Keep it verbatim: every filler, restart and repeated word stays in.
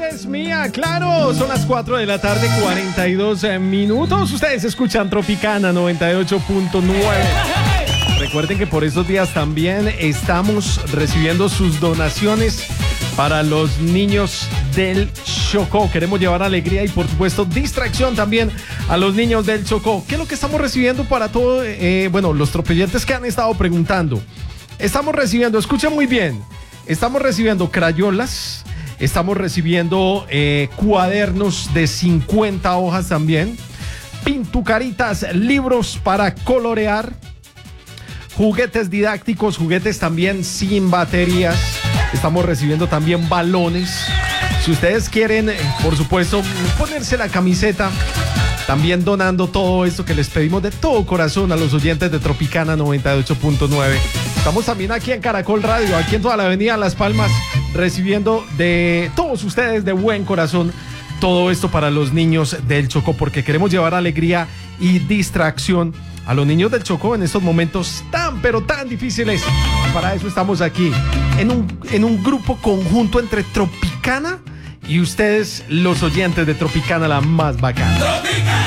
es mía, claro. Son las cuatro de la tarde, cuarenta y dos minutos. Ustedes escuchan Tropicana noventa y ocho punto nueve. Recuerden que por estos días también estamos recibiendo sus donaciones para los niños del Chocó. Queremos llevar alegría y por supuesto distracción también a los niños del Chocó. ¿Qué es lo que estamos recibiendo para todo? Eh, bueno, los tropillantes que han estado preguntando. Estamos recibiendo, escuchen muy bien, estamos recibiendo crayolas, estamos recibiendo eh, cuadernos de cincuenta hojas también, pintucaritas, libros para colorear, juguetes didácticos, juguetes también sin baterías. Estamos recibiendo también balones. Si ustedes quieren, por supuesto, ponerse la camiseta, también donando todo esto que les pedimos de todo corazón a los oyentes de Tropicana noventa y ocho punto nueve. Estamos también aquí en Caracol Radio, aquí en toda la avenida Las Palmas, recibiendo de todos ustedes de buen corazón todo esto para los niños del Chocó, porque queremos llevar alegría y distracción a los niños del Chocó en estos momentos tan, pero tan difíciles. Para eso estamos aquí, en un, en un grupo conjunto entre Tropicana y ustedes, los oyentes de Tropicana, la más bacana. ¡Tropicana!